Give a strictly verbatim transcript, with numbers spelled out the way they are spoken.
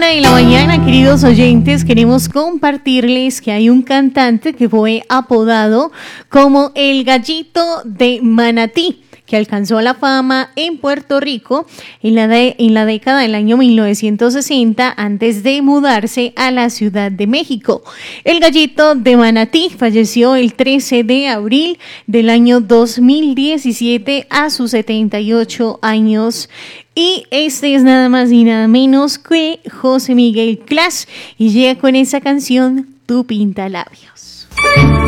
de la mañana, queridos oyentes, queremos compartirles que hay un cantante que fue apodado como el Gallito de Manatí, que alcanzó la fama en Puerto Rico en la, de, en la década del año mil novecientos sesenta, antes de mudarse a la Ciudad de México. El Gallito de Manatí falleció el trece de abril del año dos mil diecisiete a sus setenta y ocho años. Y este es nada más y nada menos que José Miguel Clas, y llega con esa canción Tu Pintalabios.